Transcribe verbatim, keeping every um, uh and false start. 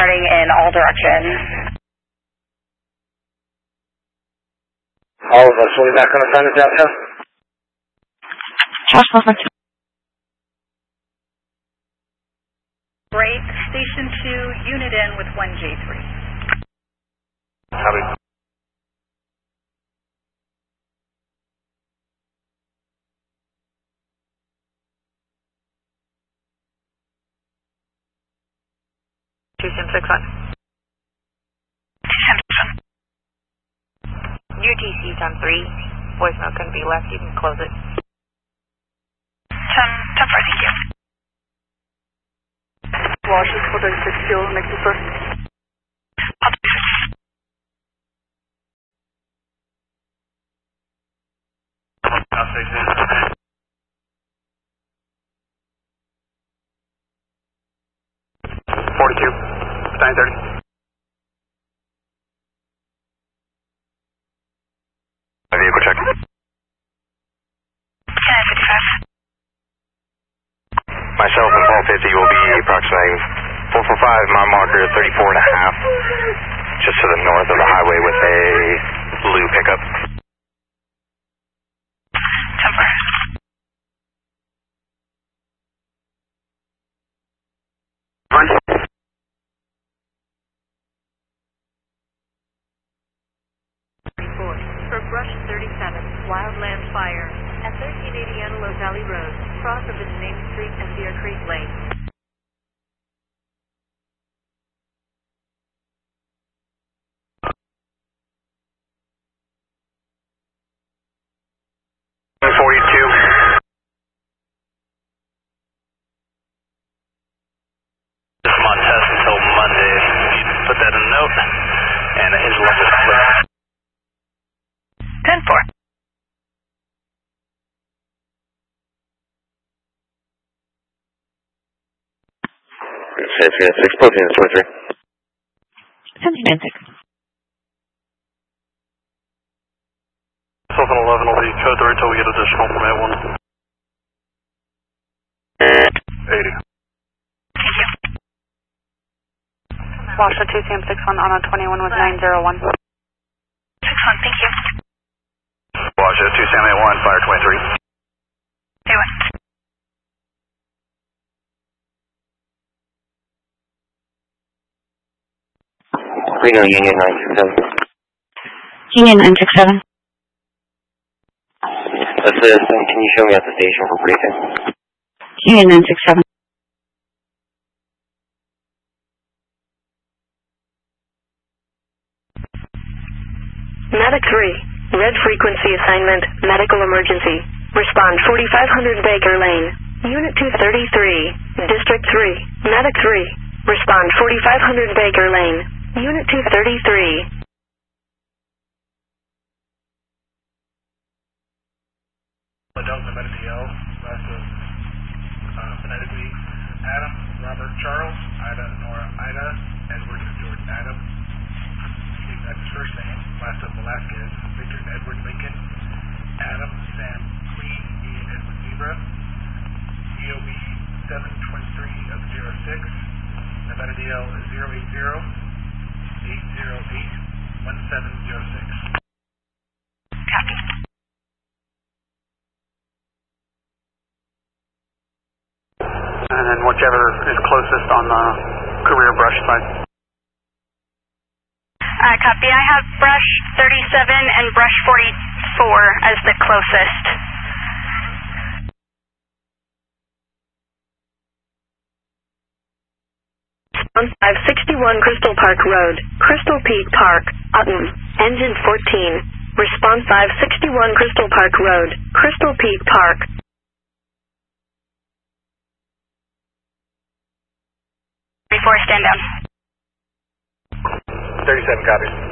starting in all directions. All of us will be back on assignment downtown. Charles, perfect. Break, Station two, Unit N with one J three. Copy. two Sim six one. U T C time three. Voicemail couldn't be left. You can close it. ten, ten four, thank you. Washington four thirty-six fuel, next to first. forty-two, nine thirty. Vehicle check. ten fifty-five. Myself and Paul fifty will be approximating four four five, mile marker thirty-four and a half, just to the north of the highway with a blue pickup. ten four. For Brush thirty-seven, Wildland Fire, at thirteen eighty Antelope Valley Road, cross of the Main Street and Deer Creek Lane. forty-two. This is on test until Monday. Put that in a note, and his left is clear. ten four. six, protein twenty-three. seventeen and six. seven eleven will be code three until we get additional from A one. eighty. Washa two Sam six one on a twenty-one with nine zero one. six one, thank you. Washa two Sam eight one, fire twenty-three. A one. Reno Union nine six seven. Union nine six seven. That's it. Can you show me at the station for briefing? Union nine six seven. Medic three, red frequency assignment, medical emergency. Respond forty-five hundred Baker Lane. Unit two thirty-three, District three, Medic three. Respond forty-five hundred Baker Lane. Unit two thirty-three. Delta Meta D L, last of uh, phonetically Adam, Robert Charles, Ida, Nora Ida, Edward George Adam. That's his first name. Last of Velasquez, Victor Edward Lincoln, Adam Sam Queen, Ian Edward Zebra, E O B seven twenty-three of zero six, Nevada D L zero eight zero, eight zero eight, one seven zero six. Copy. And then whichever is closest on the career brush side. Uh, copy. I have brush thirty-seven and brush forty-four as the closest. On five sixty-one Crystal Park Road, Crystal Peak Park, Utton, engine fourteen. Response five sixty-one Crystal Park Road, Crystal Peak Park. Before stand down. thirty-seven copies.